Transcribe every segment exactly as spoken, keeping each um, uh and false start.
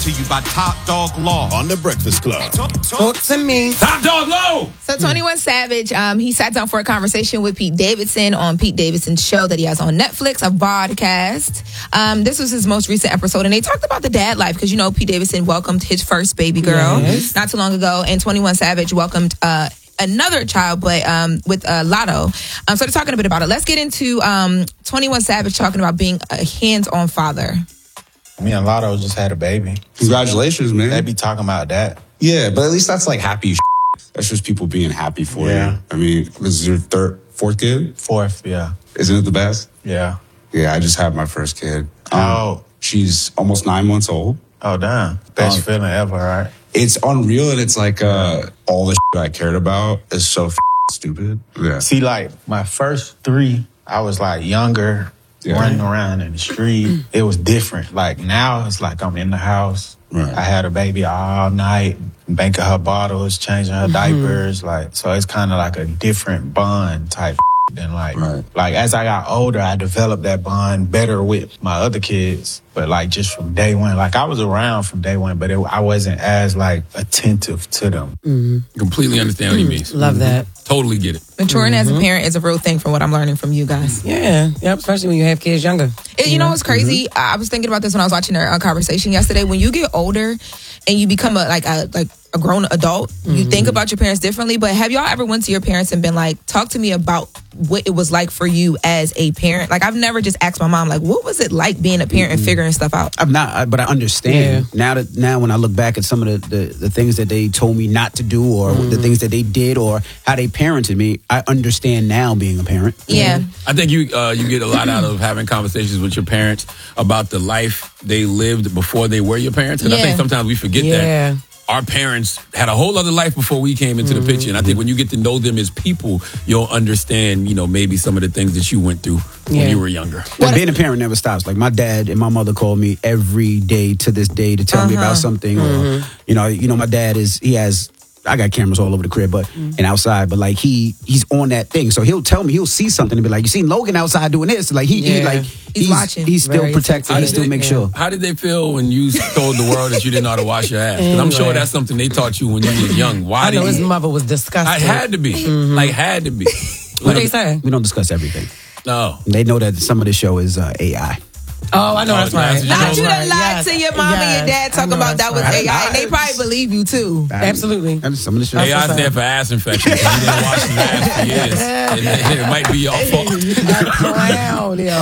to you by Top Dog Law on The Breakfast Club. Talk, talk to me. Top Dog Law! So twenty-one Savage, um, he sat down for a conversation with Pete Davidson on Pete Davidson's show that he has on Netflix, a podcast. Um, this was his most recent episode, and they talked about the dad life, because, you know, Pete Davidson welcomed his first baby girl yes. not too long ago, and twenty-one Savage welcomed uh, another child, but um, with uh, Lotto. Um, so they're talking a bit about it. Let's get into um, twenty-one Savage talking about being a hands-on father. Me and Lotto just had a baby. Congratulations, man. They be talking about that. Yeah, but at least that's like happy shit. That's just people being happy for yeah. you. I mean, this is your third, fourth kid? Fourth, yeah. Isn't it the best? Yeah. Yeah, I just had my first kid. Um, oh. She's almost nine months old. Oh, damn. Best um, feeling ever, right? It's unreal, and it's like uh, all the shit I cared about is so f- stupid. Yeah. See, like, my first three, I was, like, younger, yeah. running around in the street. It was different. Like, now it's like I'm in the house. Right. I had a baby all night, banking her bottles, changing her mm-hmm. diapers. Like, so it's kind of like a different bond type than like, right. like as I got older, I developed that bond better with my other kids. But like just from day one, like I was around from day one, but it, I wasn't as like attentive to them. Mm-hmm. Completely understand what you mean. Love mm-hmm. that. Totally get it. Maturing mm-hmm. as a parent is a real thing from what I'm learning from you guys. Yeah, yep. Especially when you have kids younger. It, you, you know, know what's crazy? Mm-hmm. I was thinking about this when I was watching our, our conversation yesterday. When you get older and you become a like a like a grown adult, mm-hmm. you think about your parents differently. But have y'all ever went to your parents and been like, talk to me about what it was like for you as a parent? Like I've never just asked my mom, like, what was it like being a parent mm-hmm. and figuring stuff out? I'm not, but I understand yeah. now that now when I look back at some of the, the, the things that they told me not to do, or mm-hmm. the things that they did, or how they parented me, I understand now being a parent. Yeah, I think you uh, you get a lot out of having conversations with your parents about the life they lived before they were your parents, and yeah. I think sometimes we forget yeah. that. Our parents had a whole other life before we came into mm-hmm. the picture. And I think when you get to know them as people, you'll understand, you know, maybe some of the things that you went through yeah. when you were younger. Well, being a parent never stops. Like my dad and my mother call me every day to this day to tell uh-huh. me about something. Mm-hmm. Or, you know, you know, my dad is, he has, I got cameras all over the crib, but mm-hmm. and outside, but like he he's on that thing. So he'll tell me, he'll see something and be like, you seen Logan outside doing this? Like he, yeah. he like he's, he's watching. He's still Very protecting. He still they, make yeah. sure. How did they feel when you told the world that you didn't know how to wash your ass? Because I'm sure that's something they taught you when you were young. Why I know did his you? mother was disgusted. I had to be. Mm-hmm. Like had to be. What like, they say? We don't discuss everything. No. They know that some of the show is uh, A I. Oh, I know that's right. Not you done lied yes. to your mom yes. and your dad talking about that was right. A I, and they probably believe you too. Absolutely. Some of the show. A I stand for ass infection. You didn't wash your ass for years. And it, it might be your fault. Clown, yo.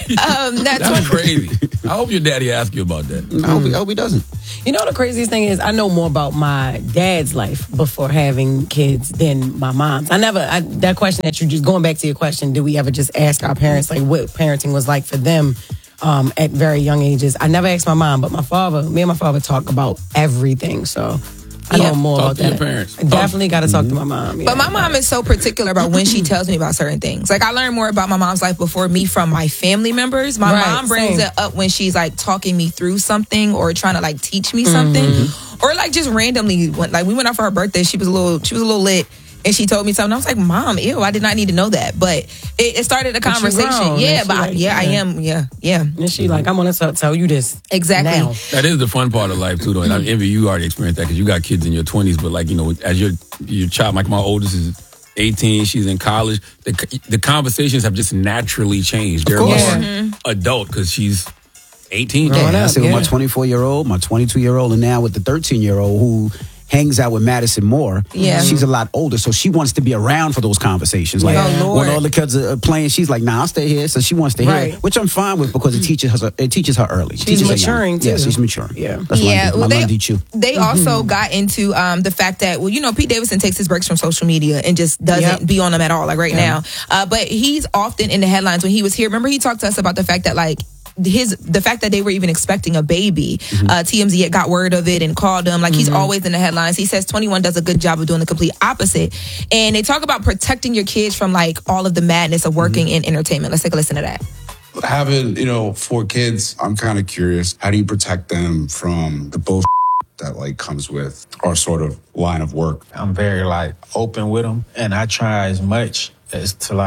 Um, that's that's crazy. I hope your daddy asked you about that. I hope, he, I hope he doesn't. You know the craziest thing is I know more about my dad's life before having kids than my mom's. I never, I, that question that you just, going back to your question, did we ever just ask our parents like what parenting was like for them um, at very young ages? I never asked my mom, but my father, me and my father talk about everything, so I yeah. know more talk about to that. Your parents. I definitely got to talk to my mom. Yeah. But my mom is so particular about when she tells me about certain things. Like I learned more about my mom's life before me from my family members. My right, mom brings same. it up when she's like talking me through something or trying to like teach me something, mm-hmm. or like just randomly. When, like we went out for her birthday, she was a little, she was a little lit. And she told me something. I was like, Mom, ew, I did not need to know that. But it, it started a conversation. Yeah, but like, I, yeah, yeah, I am. Yeah, yeah. And she like, I'm going to tell you this. Exactly. Now. That is the fun part of life, too, though. And I envy you already experienced that because you got kids in your twenties. But, like, you know, as your your child, like my oldest is eighteen, she's in college. The, the conversations have just naturally changed. They're more mm-hmm. adult because she's eighteen. Yeah, I see yeah. with my twenty-four-year-old, my twenty-two-year-old, and now with the thirteen-year-old who hangs out with Madison Moore. Yeah. She's a lot older, so she wants to be around for those conversations. Like oh, when all the kids are playing, she's like, nah, I'll stay here. So she wants to hear right. it, which I'm fine with because it teaches her it teaches her early. It she's teaches maturing her too. Yeah, she's maturing. Yeah. That's yeah, what well, I they, do. they also got into um, the fact that, well, you know, Pete Davidson takes his breaks from social media and just doesn't yep. be on them at all, like right yeah. now. Uh, but he's often in the headlines when he was here. Remember, he talked to us about the fact that, like, his the fact that they were even expecting a baby. Mm-hmm. Uh, T M Z had got word of it and called him. Like, mm-hmm. he's always in the headlines. He says twenty-one does a good job of doing the complete opposite. And they talk about protecting your kids from, like, all of the madness of working mm-hmm. in entertainment. Let's take a listen to that. Having, you know, four kids, I'm kind of curious. How do you protect them from the bullshit that, like, comes with our sort of line of work? I'm very, like, open with them. And I try as much as to, like,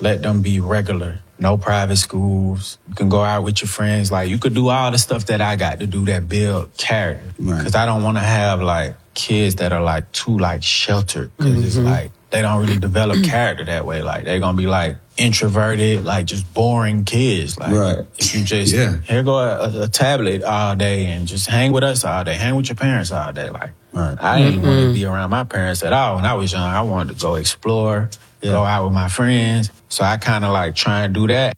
let them be regular. No private schools. You can go out with your friends. Like, you could do all the stuff that I got to do that build character. Because right. I don't want to have, like, kids that are, like, too, like, sheltered. Because mm-hmm. it's, like, they don't really develop character that way. Like, they're going to be, like, introverted, like, just boring kids. Like, right. if you just, yeah. here go a, a tablet all day and just hang with us all day. Hang with your parents all day. Like, right. I didn't mm-hmm. want to be around my parents at all. When I was young, I wanted to go explore, go out with my friends. So I kind of, like, try and do that.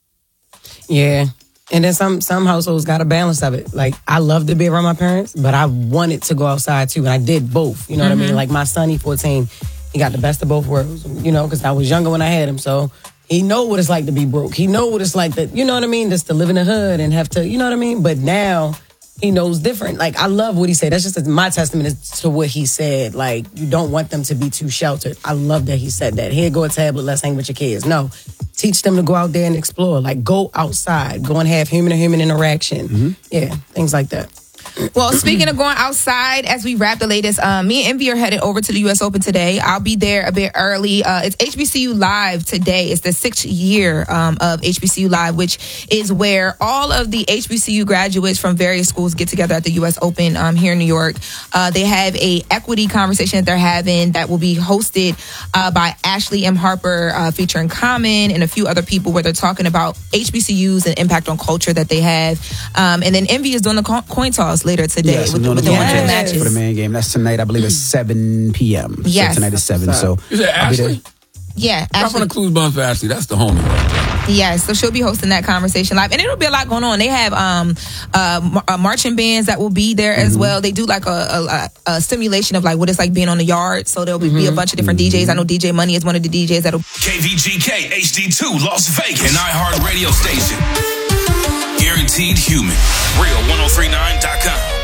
Yeah. And then some some households got a balance of it. Like, I love to be around my parents, but I wanted to go outside, too. And I did both. You know mm-hmm. what I mean? Like, my son, he fourteen, he got the best of both worlds, you know, because I was younger when I had him. So he know what it's like to be broke. He know what it's like to, you know what I mean, just to live in the hood and have to, you know what I mean? But now he knows different. Like, I love what he said. That's just my testament to what he said. Like, you don't want them to be too sheltered. I love that he said that. Here, go a tablet, let's hang with your kids. No, teach them to go out there and explore. Like, go outside. Go and have human-to-human interaction. Mm-hmm. Yeah, things like that. Well, speaking of going outside, as we wrap the latest, um, me and Envy are headed over to the U S Open today. I'll be there a bit early. Uh, it's H B C U Live today. It's the sixth year um, of H B C U Live, which is where all of the H B C U graduates from various schools get together at the U S Open um, here in New York. Uh, they have a equity conversation that they're having that will be hosted uh, by Ashley M. Harper, uh, featuring Common and a few other people, where they're talking about H B C Us and impact on culture that they have. Um, and then Envy is doing the co- coin toss later today yes, with, with the, the one hundred yes. matches. For the main game. That's tonight. I believe it's seven p.m. Yes. So tonight is seven. So is it Ashley? Yeah. Drop Ashley. on the clues bump for Ashley. That's the homie. Yes, so she'll be hosting that conversation live, and it'll be a lot going on. They have um, uh, uh, marching bands that will be there mm-hmm. as well. They do like a, a, a simulation of like what it's like being on the yard. So there'll be, mm-hmm. be a bunch of different mm-hmm. D Js. I know D J Money is one of the D Js that'll. K V G K H D two Las Vegas, an iHeart radio station. Guaranteed human. Real ten thirty-nine dot com.